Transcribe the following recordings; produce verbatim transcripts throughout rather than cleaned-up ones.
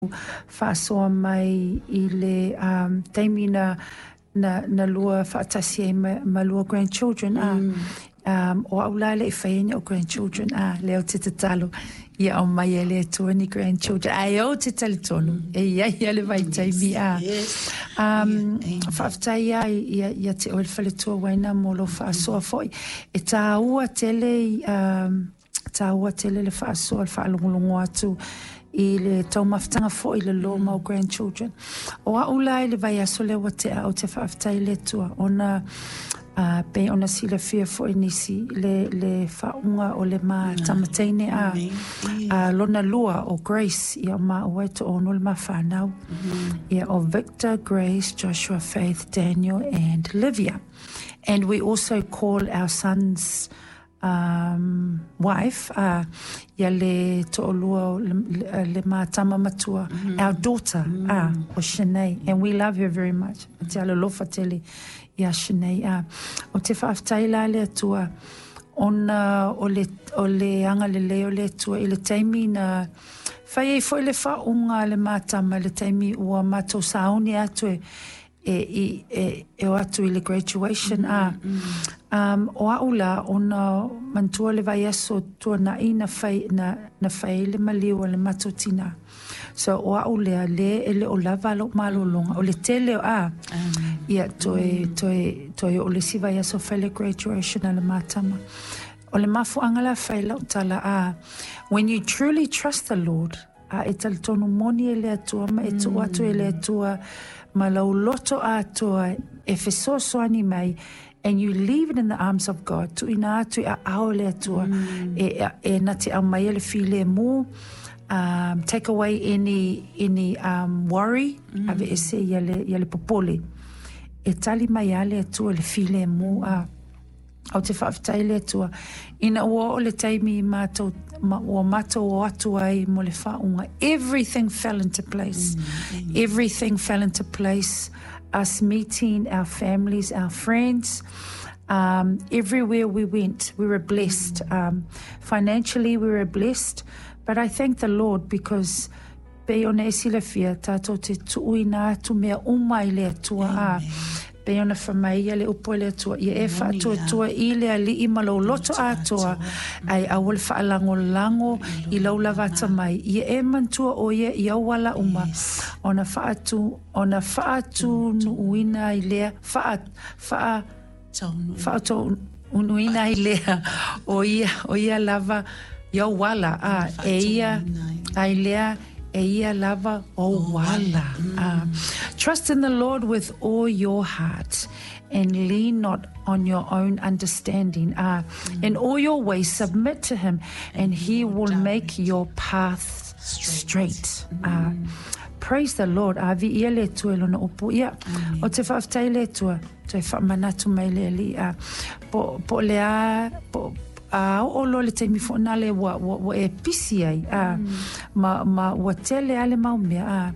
whaasoa mai I le um, teimi na, na, na lua whaatasi e ma, ma lua grandchildren a. Mm. Um, o aulale I whaene o grandchildren a. Leo te te talo. Ia o mai e lea tuani grandchildren. Ai o te tali tonu. E ia ia le vai teimi a. Um, whaafitai a ia, ia te oel whale tua waina mo lo whaasoa foi. E tā ua tele, um, tā ua tele le whaasoa, le whaalongolongo atu. I le tau mawhitanga fo I le lo mau grandchildren. O a ulai le vai aso le wa te au te whaafitai le tua. Ona uh, pe ona sila fia fo I nisi le, le whaunga o le ma tamateine a uh, lona lua o Grace I o ma ua to ono le ma whanau. Ia o Victor, Grace, Joshua, Faith, Daniel and Livia. And we also call our sons um wife uh ya le to'olua le, le matama matua mm-hmm. our daughter mm-hmm. uh o Shanae and we love her very much te ala lofa tele ya Shanae uh o te whaaftaila le atua ona o le o le anga le leo le atua I le taimi na whai e fo le whaunga le matama le taimi ua mato sauni atu e e e e o atu I le graduation a mm-hmm. um o aula ona mantua le vai aso tua na ina fai na na fai le maliu le matutina so o aula le ele o lava lo malolonga o le tele a ia toe toe toe o le siva aso fai le graduation le matama o le mafu angala fai la tala a when you truly trust the Lord a etal tonu moni ele atua ma etu atu ele atua ma lau loto atua e fesoso ani mai and you leave it in the arms of God tu ina atu a aole atua mm. e, e na te amai ele file mu um, take away any any um, worry mm. ave ese yale yale popole e tali mai ale atua le file mu a au te whaafitai le atua ina ua o le taimi mātou ma, ua mātou o atu ai mo le whaunga everything fell into place mm. everything fell into place us meeting our families, our friends, um, everywhere we went, we were blessed. Um, financially, we were blessed. But I thank the Lord because pe ona e sila fia tātou te tuuina atu mea umai le atua a. Pe ona whamaia le upo le atua. Ia e whaatua tua I le ali I malo loto atua. Ai awal whaalango lango I lau lavata mai. Ia e mantua o ia I awala uma. Ona whaatu, ona whaatu nuuina I lea. Whaat, wha, whaatu nuuina I lea. O ia, o ia lava ia wala. Ah, e ia, ai lea. E ia lava o wala. Mm. Uh, trust in the Lord with all your heart and lean not on your own understanding. Uh, mm. In all your ways submit to him and, and he will make your path straight. straight. Mm. Uh, praise the Lord. Avi ia le tua lona upu ia. O te whaaftai le tua. Te whaamanatu mai le li. Uh, po, po lea... Po, a o lo le temi fo na le wa wa e pisi ai a ma ma wa tele ale mau me a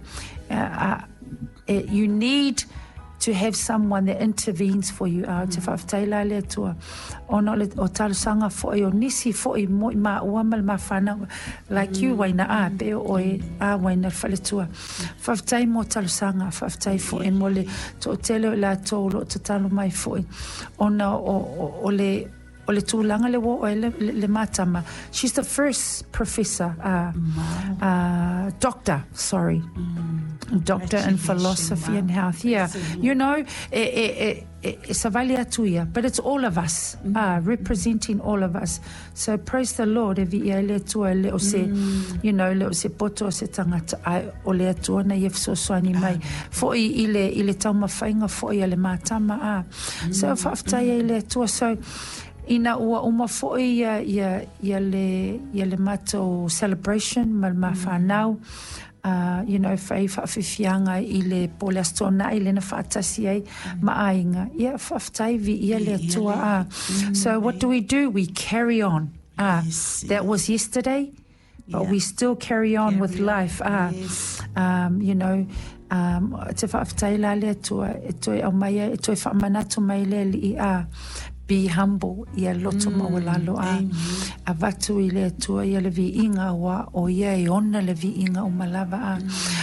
you need to have someone that intervenes for you a te whaaftaila le tua o no le o talusanga fo e o nisi fo e mo ma ua mal ma whana like you waina a pe o e a waina whale tua whaaftai mo talusanga whaaftai fo e mo le to tele la to lo to talu mai fo e ona o o le o le tūlanga le wo o le, le, le matama. She's the first professor, uh, wow. uh, doctor, sorry, mm. doctor in philosophy wow. and health. Yeah, you know, e, e, e, e savali atuia, but it's all of us, mm. uh, representing all of us. So praise the Lord. E vi ia le tua le o se, mm. you know, le o se poto o se tangata ai o le atua na ief so soani mai. Fo i ile ile tauma whainga fo i le matama a. Mm. So whaaftai mm. le atua. So ina ua uma foi ia ia ia le ia le mato celebration mal ma whanau uh, you know fai whaafifianga I le polastona I le na whaatasi ai maainga ia whaftai vi ia le atua a so what do we do we carry on uh, that was yesterday but yeah. we still carry on carry with on. life uh, yes. um, you know um, te whaafitai la le atua e toi au mai e toi whaamanatu mai le li a be humble ia loto mm. mawalalo a a vatu i le tua ia le vi inga wa o ia e ona le vi inga o malava a mm.